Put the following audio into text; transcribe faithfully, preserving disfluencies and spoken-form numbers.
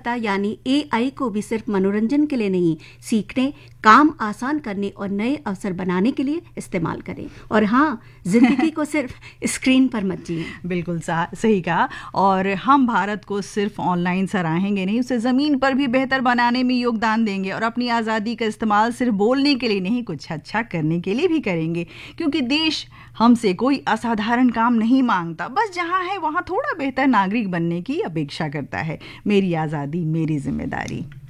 बुद्धिमत्ता यानी ए आई को भी सिर्फ मनोरंजन के लिए नहीं, सीखने, काम आसान करने और नए अवसर बनाने के लिए इस्तेमाल करें। और हाँ, जिंदगी को सिर्फ स्क्रीन पर मत जिए। बिल्कुल सही कहा। और हम भारत को सिर्फ ऑनलाइन सराहेंगे नहीं, उसे ज़मीन पर भी बेहतर बनाने में योगदान देंगे और अपनी आज़ादी का इस्तेमाल सिर्फ बोलने के लिए नहीं, कुछ अच्छा करने के लिए भी करेंगे। क्योंकि देश हमसे कोई असाधारण काम नहीं मांगता, बस जहाँ है वहाँ थोड़ा बेहतर नागरिक बनने की अपेक्षा करता है। मेरी आज़ादी मेरी जिम्मेदारी।